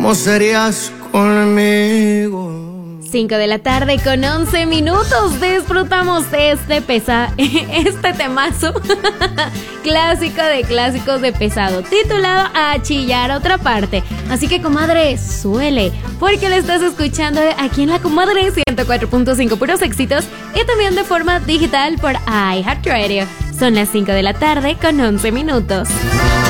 ¿cómo serías conmigo? 5 de la tarde con 11 minutos. Disfrutamos este temazo clásico de clásicos de Pesado, titulado A Chillar Otra Parte. Así que, comadre, suele, porque lo estás escuchando aquí en La Comadre 104.5 puros éxitos y también de forma digital por iHeartRadio. Son las 5 de la tarde con 11 minutos.